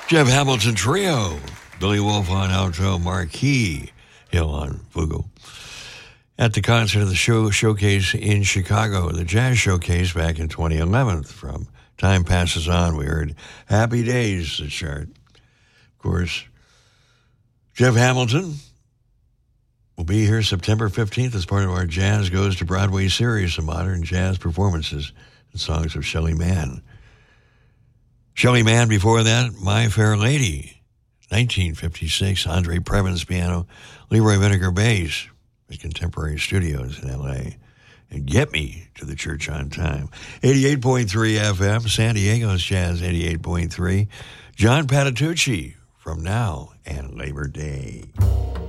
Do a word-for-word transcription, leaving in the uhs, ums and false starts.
Jeff Hamilton Trio. Billy Wolf on alto, Marquis Hill on Fugo. At the concert of the show showcase in Chicago, the Jazz Showcase back in twenty eleven. From Time Passes On, we heard Happy Days, the chart. Of course, Jeff Hamilton will be here September fifteenth as part of our Jazz Goes to Broadway series of modern jazz performances and songs of Shelley Mann. Shelley Mann before that, My Fair Lady, nineteen fifty-six, Andre Previns piano, Leroy Vinegar bass at Contemporary Studios in L A. And Get Me to the Church on Time. eighty-eight point three F M, San Diego's Jazz eighty-eight point three. John Patitucci from Now and Labor Day.